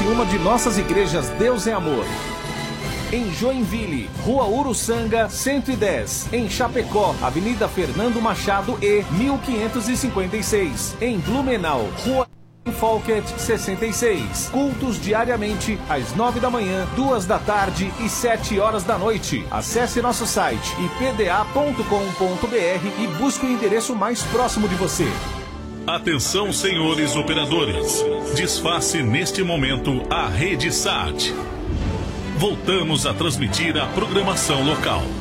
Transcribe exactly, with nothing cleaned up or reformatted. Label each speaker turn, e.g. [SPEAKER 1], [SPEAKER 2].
[SPEAKER 1] visite uma de nossas igrejas Deus é Amor. Em Joinville, Rua Uruçanga, cento e dez. Em Chapecó, Avenida Fernando Machado e mil quinhentos e cinquenta e seis. Em Blumenau, Rua Folket sessenta e seis. Cultos diariamente às nove da manhã, duas da tarde e sete horas da noite. Acesse nosso site i p d a ponto com ponto b r e busque o endereço mais próximo de você.
[SPEAKER 2] Atenção, senhores operadores. Desface neste momento a rede S A T. Voltamos a transmitir a programação local.